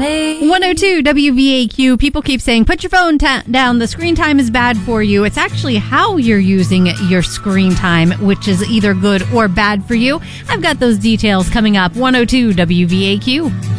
me. 102 WVAQ. People keep saying, put your phone down. The screen time is bad for you. It's actually how you're using your screen time, which is either good or bad for you. I've got those details coming up. 102 WVAQ.